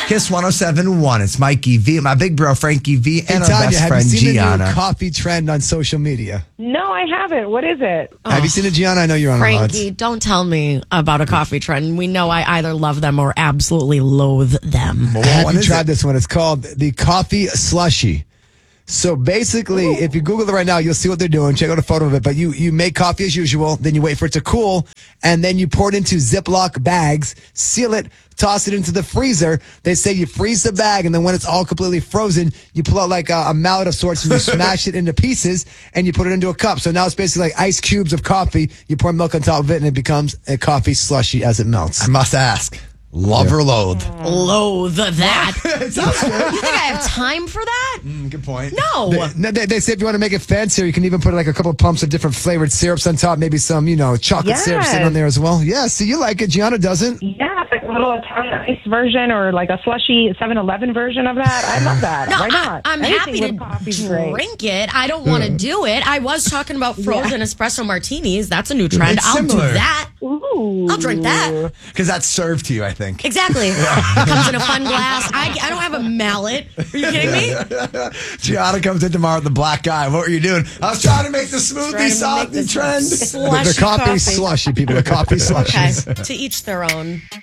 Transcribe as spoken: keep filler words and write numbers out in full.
Kiss one oh seven point one. It's Mikey V, my big bro Frankie V, and Hey, our Tanya, best have friend you seen the Gianna. new coffee trend on social media? No, I haven't. What is it? Have you seen it, Gianna? I know you're on Frankie, don't tell me about a coffee trend. We know I either love them or absolutely loathe them. a lot. Have What you is tried it? this one? It's called the coffee slushy. So basically, if you Google it right now, you'll see what they're doing. Check out a photo of it. But you, you make coffee as usual, then you wait for it to cool, and then you pour it into Ziploc bags, seal it, toss it into the freezer. They say you freeze the bag, and then when it's all completely frozen, you pull out like a, a mallet of sorts, and you smash it into pieces, and you put it into a cup. So now it's basically like ice cubes of coffee. You pour milk on top of it, and it becomes a coffee slushy as it melts. I must ask, love or loathe? Loathe that. It sounds good. You think I have time for that? Mm, good point. No. They, no, they, they say if you want to make it fancier, you can even put like a couple of pumps of different flavored syrups on top, maybe some, you know, chocolate syrup Yes. sitting on there as well. Yeah, see, you like it. Gianna doesn't. Yeah, it's like a little Italian ice version or like a slushy seven eleven version of that. I love that. No, Why not? I, I'm Anything happy with to coffee's great. drink it. I don't want to do it. I was talking about frozen espresso martinis. That's a new trend. It's I'll similar. do that. Ooh. I'll drink that. Because that's served to you, I think. Exactly. Comes in a fun glass. I, I don't have a mallet. Are you kidding me? Gianna comes in tomorrow with the black guy. What were you doing? I was trying to make the smoothie Trying to soft make this trend. The, Slushy the coffee, coffee. slushy, people. The coffee slushy. Okay. To each their own.